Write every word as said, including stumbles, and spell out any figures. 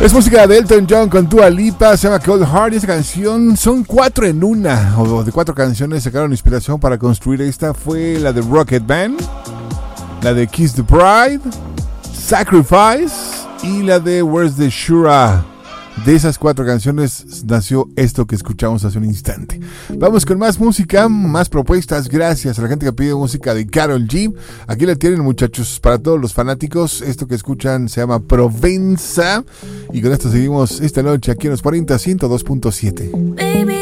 Es música de Elton John con Dua Lipa, se llama Cold Heart. Esta canción son cuatro en una, o de cuatro canciones sacaron inspiración para construir esta. Fue la de Rocket Band, la de Kiss the Bride, Sacrifice y la de Where's the Shura. De esas cuatro canciones nació esto que escuchamos hace un instante. Vamos con más música, más propuestas. Gracias a la gente que pide música de Karol G. Aquí la tienen, muchachos, para todos los fanáticos. Esto que escuchan se llama Provenza. Y con esto seguimos esta noche aquí en los cuarenta, ciento dos punto siete. Baby.